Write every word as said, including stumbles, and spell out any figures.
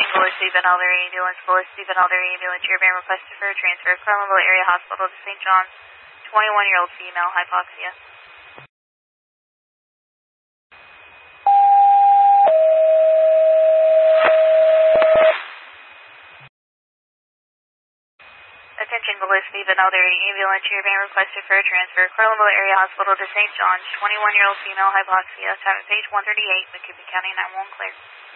Velocity Van Alder Ambulance, Velocity Van Alder Ambulance, your van requested for a transfer, Carlinville Area Hospital to Saint John's, twenty-one-year-old female, hypoxia. Attention, Velocity Van Alder Ambulance, your van requested for a transfer, Carlinville Area Hospital to Saint John's, twenty-one-year-old female, hypoxia, time of page one thirty-eight, McCoupin County nine one one clear.